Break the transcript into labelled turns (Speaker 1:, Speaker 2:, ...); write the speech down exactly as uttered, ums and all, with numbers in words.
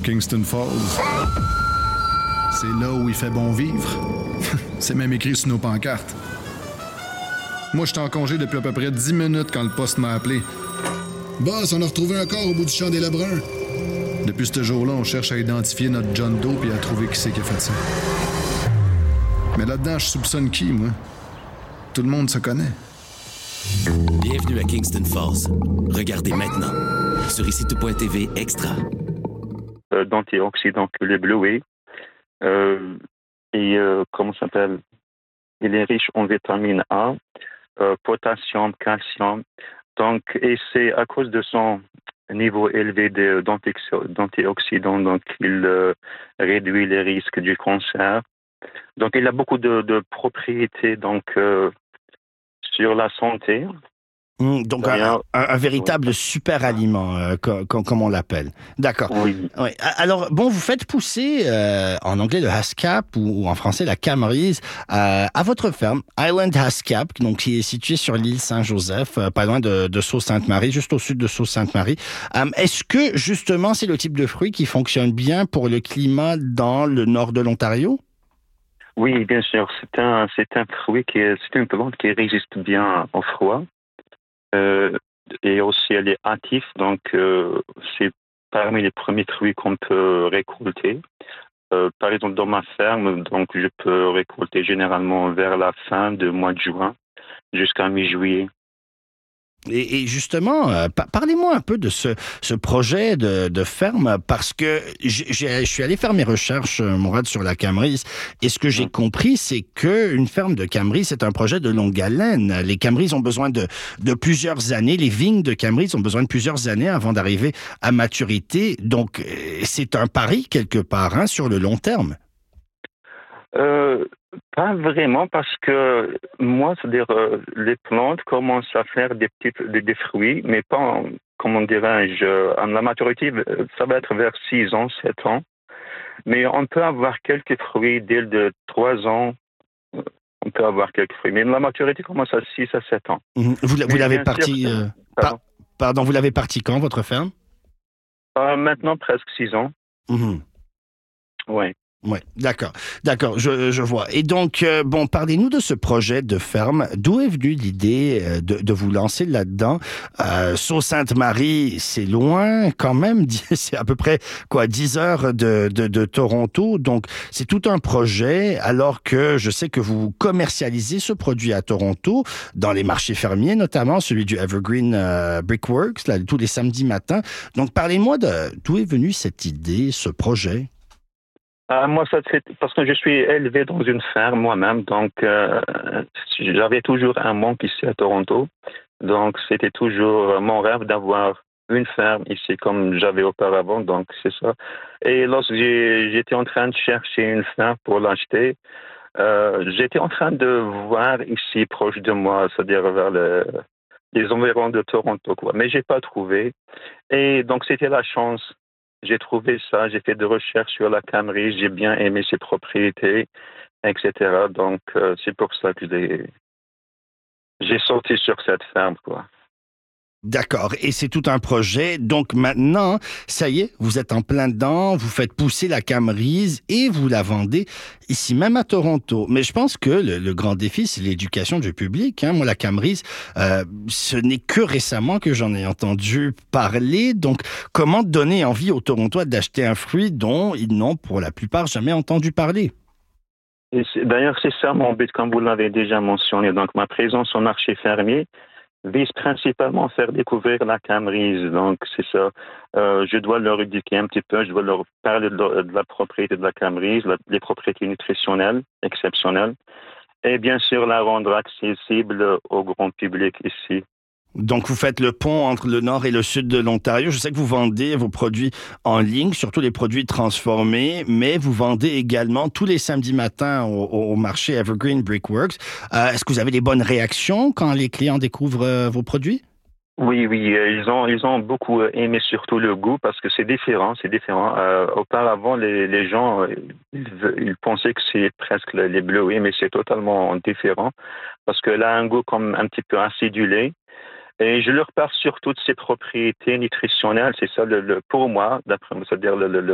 Speaker 1: Kingston Falls. C'est là où il fait bon vivre. C'est même écrit sur nos pancartes. Moi, j'étais en congé depuis à peu près dix minutes quand le poste m'a appelé. Boss, on a retrouvé un corps au bout du champ des Lebrun. Depuis ce jour-là, on cherche à identifier notre John Doe et à trouver qui c'est qui a fait ça. Mais là-dedans, je soupçonne qui, moi? Tout le monde se connaît.
Speaker 2: Bienvenue à Kingston Falls. Regardez maintenant sur ici tout point t v Extra.
Speaker 3: Euh, d'antioxydants que le bleuet. Euh, et euh, comment ça s'appelle? Il est riche en vitamine A, euh, potassium, calcium. Donc, et c'est à cause de son niveau élevé de, d'antioxydants, donc il euh, réduit les risques du cancer. Donc, il a beaucoup de, de propriétés donc euh, sur la santé.
Speaker 4: Mmh, donc un, un, un véritable super aliment, euh, comme, comme on l'appelle. D'accord.
Speaker 3: Oui.
Speaker 4: Oui. Alors, bon, vous faites pousser, euh, en anglais, le Haskap, ou, ou en français, la camerise, euh, à votre ferme, Island Haskap, donc, qui est située sur l'île Saint-Joseph, euh, pas loin de, de Sault-Sainte-Marie, juste au sud de Sault-Sainte-Marie. Euh, est-ce que, justement, c'est le type de fruit qui fonctionne bien pour le climat dans le nord de l'Ontario?
Speaker 3: Oui, bien sûr. C'est un, c'est un fruit qui est, c'est une plante qui résiste bien au froid. Euh, et aussi, elle est hâtive, donc euh, c'est parmi les premiers fruits qu'on peut récolter. Euh, par exemple, dans ma ferme, donc je peux récolter généralement vers la fin du mois de juin jusqu'à mi-juillet.
Speaker 4: Et, et justement, euh, pa- parlez-moi un peu de ce, ce projet de, de ferme, parce que j'ai, j'ai- je suis allé faire mes recherches, euh, Mourad, sur la camerise, et ce que j'ai compris, c'est qu'une ferme de camerise, c'est un projet de longue haleine. Les camerises ont besoin de, de plusieurs années, les vignes de camerise ont besoin de plusieurs années avant d'arriver à maturité. Donc, euh, c'est un pari quelque part, hein, sur le long terme.
Speaker 3: Euh, pas vraiment, parce que moi, c'est-à-dire, euh, les plantes commencent à faire des petits des, des fruits, mais pas, en, comment dirais-je, euh, à la maturité, ça va être vers six ans, sept ans. Mais on peut avoir quelques fruits dès de trois ans. On peut avoir quelques fruits. Mais la maturité commence à six à sept ans.
Speaker 4: Mmh. Vous, vous l'avez
Speaker 3: bien
Speaker 4: parti...
Speaker 3: sûr,
Speaker 4: euh,
Speaker 3: pardon.
Speaker 4: par- pardon, vous l'avez parti quand, votre ferme?
Speaker 3: Euh, maintenant, presque six ans.
Speaker 4: Mmh.
Speaker 3: Oui.
Speaker 4: Oui, d'accord, d'accord, je, je vois. Et donc, euh, bon, parlez-nous de ce projet de ferme. D'où est venue l'idée euh, de, de vous lancer là-dedans? Euh, Sault-Sainte-Marie, c'est loin quand même, c'est à peu près, quoi, dix heures de, de, de Toronto. Donc, c'est tout un projet, alors que je sais que vous commercialisez ce produit à Toronto, dans les marchés fermiers, notamment celui du Evergreen euh, Brickworks, là, tous les samedis matins. Donc, parlez-moi de d'où est venue cette idée, ce projet?
Speaker 3: Ah, moi, ça, c'est parce que je suis élevé dans une ferme moi-même, donc euh, j'avais toujours un manque ici à Toronto. Donc, c'était toujours mon rêve d'avoir une ferme ici comme j'avais auparavant, donc c'est ça. Et lorsque j'ai, j'étais en train de chercher une ferme pour l'acheter, euh, j'étais en train de voir ici, proche de moi, c'est-à-dire vers le, les environs de Toronto, quoi. Mais j'ai pas trouvé. Et donc, c'était la chance. J'ai trouvé ça, j'ai fait des recherches sur la camerise, j'ai bien aimé ses propriétés, et cetera. Donc, euh, c'est pour ça que j'ai, j'ai sauté sur cette ferme, quoi.
Speaker 4: D'accord. Et c'est tout un projet. Donc maintenant, ça y est, vous êtes en plein dedans, vous faites pousser la camerise et vous la vendez ici même à Toronto. Mais je pense que le, le grand défi, c'est l'éducation du public. Hein. Moi, la camerise, euh, ce n'est que récemment que j'en ai entendu parler. Donc, comment donner envie aux Torontois d'acheter un fruit dont ils n'ont pour la plupart jamais entendu parler?
Speaker 3: Et c'est, d'ailleurs, c'est ça mon but, comme vous l'avez déjà mentionné. Donc, ma présence au marché fermier vise principalement à faire découvrir la camerise. Donc, c'est ça. Euh, je dois leur éduquer un petit peu, je dois leur parler de la, de la propriété de la camerise, la, les propriétés nutritionnelles exceptionnelles, et bien sûr la rendre accessible au grand public ici.
Speaker 4: Donc, vous faites le pont entre le nord et le sud de l'Ontario. Je sais que vous vendez vos produits en ligne, surtout les produits transformés, mais vous vendez également tous les samedis matins au, au marché Evergreen Brickworks. Euh, est-ce que vous avez des bonnes réactions quand les clients découvrent euh, vos produits?
Speaker 3: Oui, oui, ils ont, ils ont beaucoup aimé surtout le goût parce que c'est différent, c'est différent. Euh, auparavant, les, les gens, ils, ils pensaient que c'est presque les bleuets, mais c'est totalement différent parce qu'elle a un goût comme un petit peu acidulé. Et je leur parle surtout de ses propriétés nutritionnelles. C'est ça, le, le, pour moi, d'après moi, c'est-à-dire le, le,